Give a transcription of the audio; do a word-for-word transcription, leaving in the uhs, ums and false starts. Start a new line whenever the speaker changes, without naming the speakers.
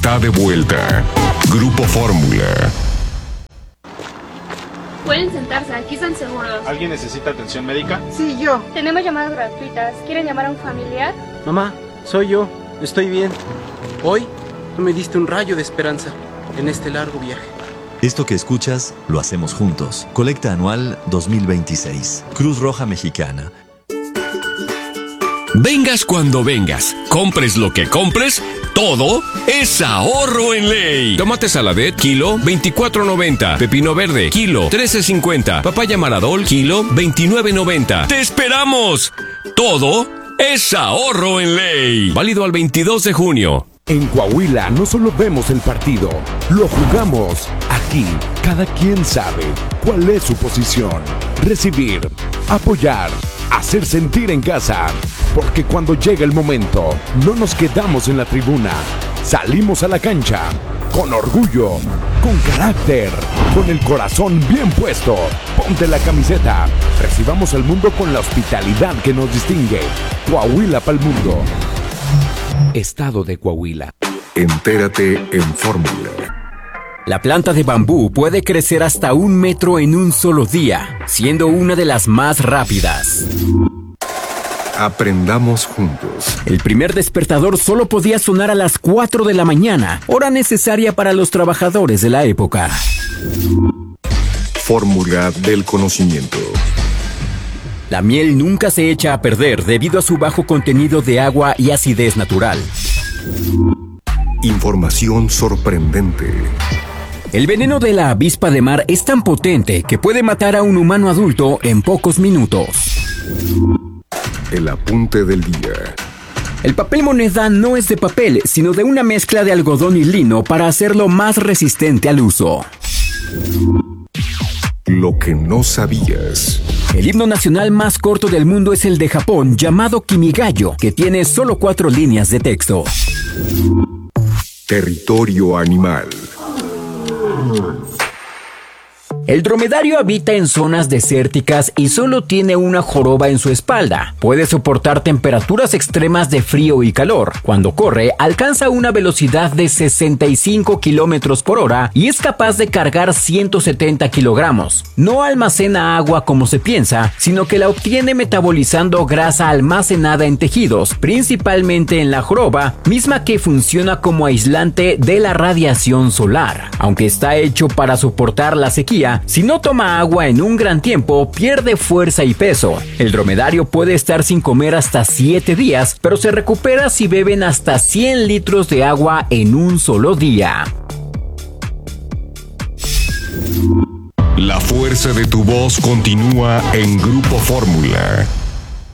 está de vuelta. Grupo Fórmula.
Pueden sentarse, aquí están seguros.
¿Alguien necesita atención médica?
Sí, yo.
Tenemos llamadas gratuitas. ¿Quieren llamar a un familiar?
Mamá, soy yo. Estoy bien. Hoy tú me diste un rayo de esperanza en este largo viaje.
Esto que escuchas, lo hacemos juntos. Colecta anual dos mil veintiséis. Cruz Roja Mexicana.
Vengas cuando vengas, compres lo que compres, todo es ahorro en ley. Tomate Saladet, kilo, veinticuatro noventa. Pepino verde, kilo, trece cincuenta. Papaya Maradol, kilo, veintinueve noventa. ¡Te esperamos! Todo es ahorro en ley. Válido al veintidós de junio.
En Coahuila no solo vemos el partido, lo jugamos. Aquí, cada quien sabe cuál es su posición. Recibir, apoyar, hacer sentir en casa. Porque cuando llega el momento, no nos quedamos en la tribuna. Salimos a la cancha, con orgullo, con carácter, con el corazón bien puesto. Ponte la camiseta. Recibamos al mundo con la hospitalidad que nos distingue. Coahuila pa'l mundo. Estado de Coahuila.
Entérate en Fórmula.
La planta de bambú puede crecer hasta un metro en un solo día, siendo una de las más rápidas.
Aprendamos juntos.
El primer despertador solo podía sonar a las cuatro de la mañana, hora necesaria para los trabajadores de la época.
Fórmula del conocimiento.
La miel nunca se echa a perder debido a su bajo contenido de agua y acidez natural.
Información sorprendente.
El veneno de la avispa de mar es tan potente que puede matar a un humano adulto en pocos minutos.
El apunte del día.
El papel moneda no es de papel, sino de una mezcla de algodón y lino para hacerlo más resistente al uso.
Lo que no sabías.
El himno nacional más corto del mundo es el de Japón, llamado Kimigayo, que tiene solo cuatro líneas de texto.
Territorio animal.
El dromedario habita en zonas desérticas y solo tiene una joroba en su espalda. Puede soportar temperaturas extremas de frío y calor. Cuando corre, alcanza una velocidad de sesenta y cinco kilómetros por hora y es capaz de cargar ciento setenta kilogramos. No almacena agua como se piensa, sino que la obtiene metabolizando grasa almacenada en tejidos, principalmente en la joroba, misma que funciona como aislante de la radiación solar. Aunque está hecho para soportar la sequía, si no toma agua en un gran tiempo, pierde fuerza y peso. El dromedario puede estar sin comer hasta siete días, pero se recupera si beben hasta cien litros de agua en un solo día.
La fuerza de tu voz continúa en Grupo Fórmula.